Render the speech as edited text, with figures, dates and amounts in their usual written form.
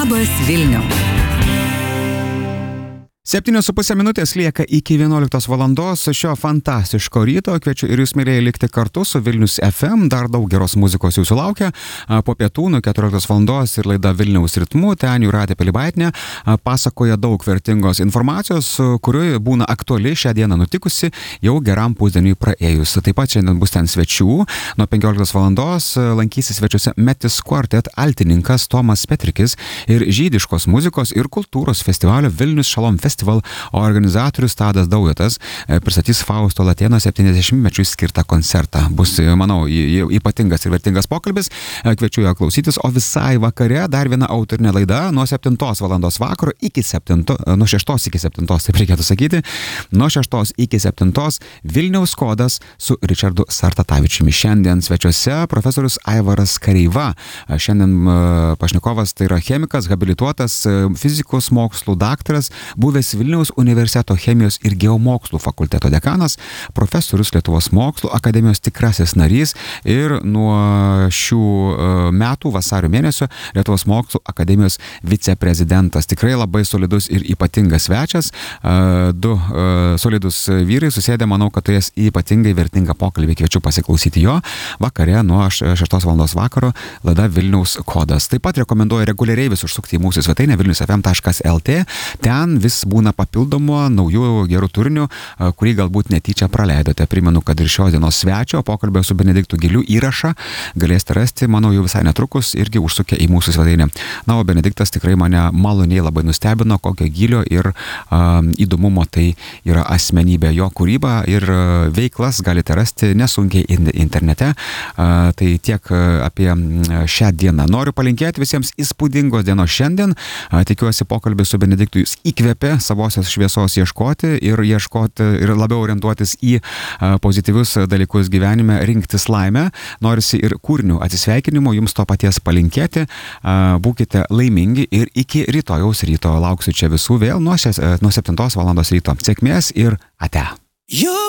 Labas Vilniau. 7,5 minutės lieka iki 11 valandos. Šio fantastiško ryto kviečiu ir jūs, mėlyje, likti kartu su Vilnius FM. Dar daug geros muzikos jūsų laukia. Po pietų nuo 14 valandos ir laida Vilniaus ritmu. Ten Jūratė Pilibaitinė pasakoja daug vertingos informacijos, kuri būna aktuali šią dieną nutikusi jau geram pusdieniui praėjus. Taip pat šiandien bus ten svečių. Nuo 15 valandos lankysis svečiuose Metis Quartet altininkas Tomas Petrikis ir žydiškos muzikos ir kultūros festivalio Vilnius Shalom Festival organizatorius Tadas Daujotas pristatys Fausto Latėno 70-mečiui skirtą koncertą. Bus, manau, ypatingas ir vertingas pokalbis. Kviečiu jo klausytis, o visai vakare dar viena autorinė laida nuo 7 valandos vakaro iki 7, nuo 6 iki 7, taip reikėtų sakyti, nuo 6 iki 7 Vilniaus kodas su Richardu Sartatavičiumi. Šiandien svečiuose profesorius Aivaras Kareiva. Šiandien pašnekovas tai yra chemikas, habilituotas, fizikos mokslų daktaras, buvęs Vilniaus universiteto chemijos ir geomokslų fakulteto dekanas, profesorius Lietuvos mokslų akademijos tikrasis narys ir nuo šių metų vasario mėnesio Lietuvos mokslų akademijos viceprezidentas. Tikrai labai solidus ir ypatingas svečias. Du solidus vyrai susėdė, manau, kad turės ypatingai vertingą pokalbį. Kviečiu pasiklausyti jo vakare nuo 6 valandos vakaro laida Vilniaus kodas. Taip pat rekomenduoju reguliariai vis užsukti į mūsų svetainę vilniusfm.lt. Ten vis būna papildomo naujų gerų turinių, kurį galbūt netyčia praleidote. Primenu, kad ir šios dienos svečio pokalbio su Benediktu Giliu įrašą galėsite rasti, manau, jau visai netrukus irgi užsukę į mūsų svetainę. Na, o Benediktas tikrai mane maloniai labai nustebino, kokio gilio ir įdomumo tai yra asmenybė. Jo kūrybą ir veiklas galite rasti nesunkiai internete. Tai tiek apie šią dieną. Noriu palinkėti visiems įspūdingos dienos šiandien. Tikiuosi, pokalbis su Benediktu jūs įkvėpė savosios šviesos ieškoti ir labiau orientuotis į pozityvius dalykus gyvenime, rinktis laimę. Norisi ir kūrinių atsisveikinimo jums to paties palinkėti. Būkite laimingi ir iki rytojaus ryto. Lauksiu čia visų vėl nuo 7 valandos ryto. Sėkmės ir ate.